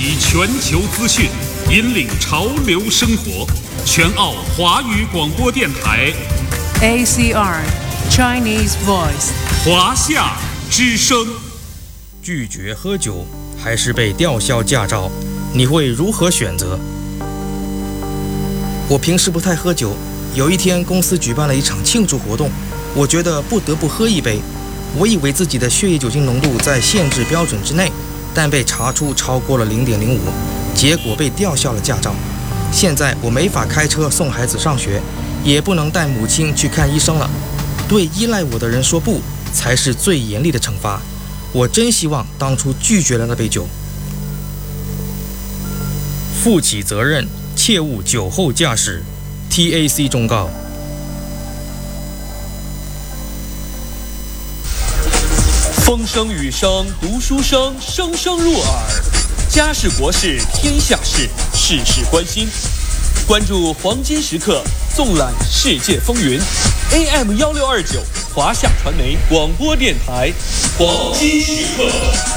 集全球资讯，引领潮流生活。全澳华语广播电台 ACR Chinese Voice 华夏之声。 拒绝喝酒还是被吊销驾照，你会如何选择？我平时不太喝酒，有一天公司举办了一场庆祝活动，我觉得不得不喝一杯。我以为自己的血液酒精浓度在限制标准之内，但被查出超过了 0.05， 结果被吊销了驾照。现在我没法开车送孩子上学，也不能带母亲去看医生了。对依赖我的人说不，才是最严厉的惩罚。我真希望当初拒绝了那杯酒。负起责任，切勿酒后驾驶。TAC 忠告。 风声雨声读书声，声声入耳。家事国事天下事，事事关心。关注黄金时刻，纵览世界风云。AM1629华夏传媒广播电台，黄金时刻。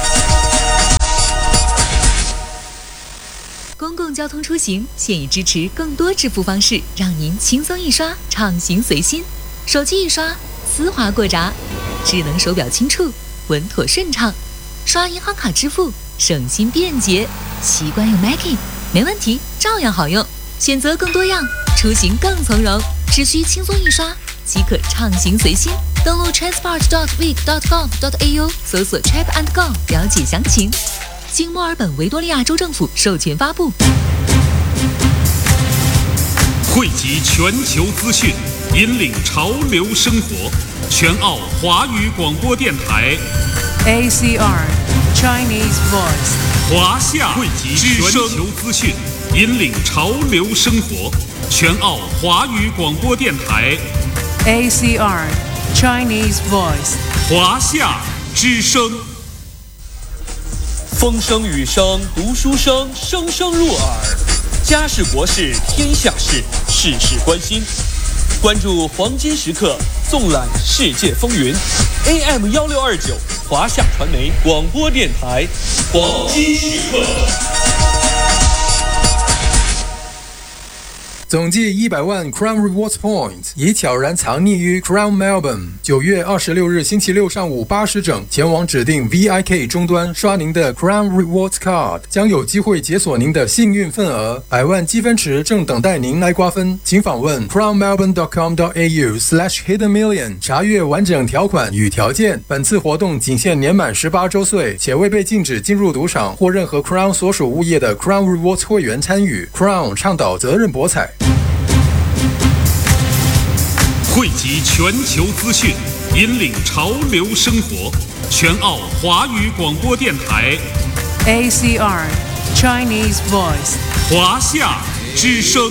公共交通出行现已支持更多支付方式，让您轻松一刷，畅行随心。手机一刷，丝滑过闸；智能手表轻触，稳妥顺畅。刷银行卡支付，省心便捷。习惯用 Mackie， 没问题，照样好用。选择更多样，出行更从容，只需轻松一刷即可畅行随心。登录 transport.vic.gov.au 搜索 Trap and Go 了解详情。经墨尔本维多利亚州政府授权发布。 汇集全球资讯，引领潮流生活。全澳华语广播电台 ACR Chinese Voice 华夏汇集全球资讯，引领潮流生活。全澳华语广播电台 ACR Chinese Voice 华夏之声。 风声雨声读书声，声声入耳。家事国事天下事，事事关心。关注黄金时刻，纵览世界风云。AM1629华夏传媒广播电台，黄金时刻。 总计100万 Crown Rewards Points 已悄然藏匿于 Crown Melbourne。9月26日星期六上午8时整，前往指定 VIK 终端刷您的 Crown Rewards Card， 将有机会解锁您的幸运份额。100万积分池正等待您来瓜分，请访问 crownmelbourne.com.au/hiddenmillion 查阅完整条款与条件。本次活动仅限年满18周岁，且未被禁止进入赌场或任何 Crown 所属物业的 Crown Rewards 会员参与。Crown 倡导责任博彩。 汇集全球资讯，引领潮流生活。全澳华语广播电台 ACR Chinese Voice 华夏之声。